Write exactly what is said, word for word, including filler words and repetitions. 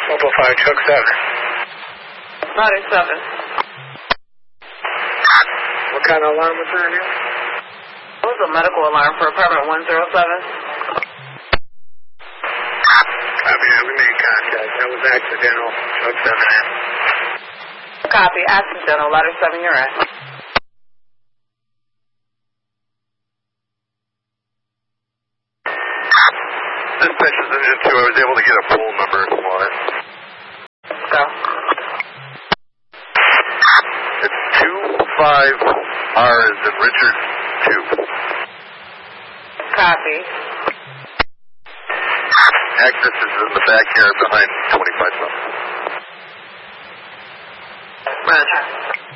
Mobile five, Chuck seven. Body seven. What kind of alarm was that here? It was a medical alarm for apartment one oh seven. Copy, we made contact. That was accidental. Chuck seven in. Copy, accidental, ladder seven, you're in. Dispatcher's engine two, I was able to get a poll number if you want it. Go. It's two five R as in Richard two. Copy. Access is in the backyard behind twenty-five something. Roger.